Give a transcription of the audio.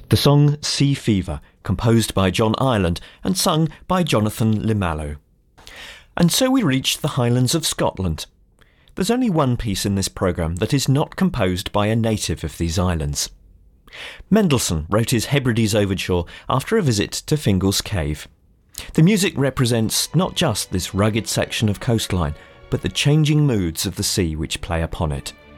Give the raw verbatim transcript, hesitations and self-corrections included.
The song Sea Fever, composed by John Ireland and sung by Jonathan Limallo. And so we reach the Highlands of Scotland. There's only one piece in this programme that is not composed by a native of these islands. Mendelssohn wrote his Hebrides Overture after a visit to Fingal's Cave. The music represents not just this rugged section of coastline, but the changing moods of the sea which play upon it.